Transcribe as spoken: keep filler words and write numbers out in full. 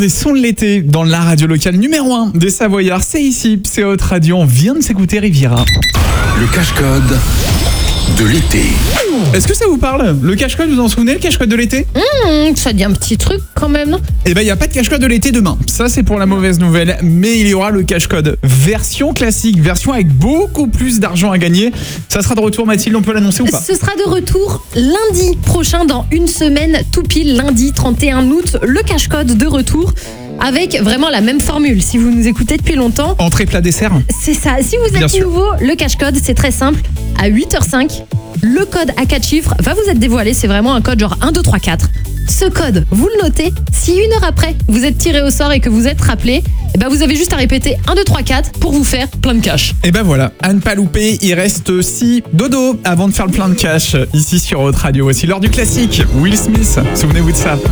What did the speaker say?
les sons de l'été dans la radio locale numéro un des Savoyards. C'est ici, c'est Haute Radio. On vient de s'écouter Riviera. Le cache-code de l'été. Est-ce que ça vous parle? Le cache-code, vous en souvenez, le cache-code de l'été? Mmh, ça dit un petit truc quand même, non? Eh ben, il n'y a pas de cache-code de l'été demain. Ça, c'est pour la mauvaise nouvelle. Mais il y aura le cache-code version classique, version avec beaucoup plus d'argent à gagner. Ça sera de retour, Mathilde, on peut l'annoncer ou pas? Ce sera de retour lundi prochain, dans une semaine, tout pile, lundi trente et un août. Le cache-code de retour. Avec vraiment la même formule, si vous nous écoutez depuis longtemps. Entrée, plat, dessert. C'est ça. Si vous Bien êtes sûr. nouveau, le cache-code, c'est très simple. À huit heures cinq, le code à quatre chiffres va vous être dévoilé. C'est vraiment un code genre un, deux, trois, quatre. Ce code, vous le notez. Si une heure après, vous êtes tiré au sort et que vous êtes rappelé, eh ben vous avez juste à répéter un, deux, trois, quatre pour vous faire plein de cash. Et ben voilà, à ne pas louper, il reste six dodo avant de faire le plein de cash ici sur Haute Radio. Voici l'heure du classique. Will Smith, souvenez-vous de ça.